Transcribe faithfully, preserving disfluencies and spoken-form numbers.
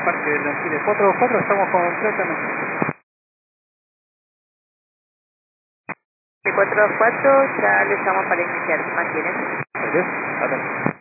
Parque del Alquile cuatro dos cuatro, estamos completamente. cuatro dos cuatro, ya le estamos para iniciar. ¿Mantienen? Adiós. Adelante.